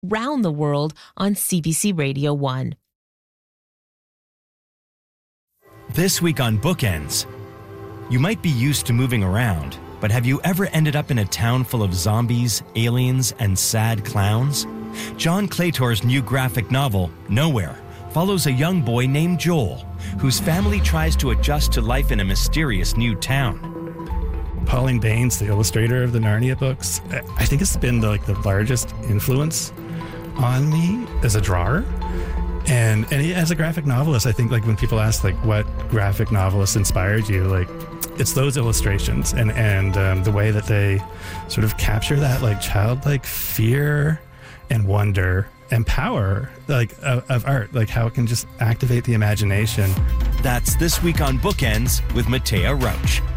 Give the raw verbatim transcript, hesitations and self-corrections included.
Round the World on C B C Radio one. This week on Bookends, you might be used to moving around, but have you ever ended up in a town full of zombies, aliens, and sad clowns? John Claytor's new graphic novel, Nowhere, follows a young boy named Joel, whose family tries to adjust to life in a mysterious new town. Pauline Baines, the illustrator of the Narnia books, I think it's been the, like the largest influence on me as a drawer. And and as a graphic novelist, I think like when people ask like what graphic novelist inspired you, like it's those illustrations and and um, the way that they sort of capture that like childlike fear and wonder and power like of, of art, like how it can just activate the imagination. That's This Week on Bookends with Matea Roach.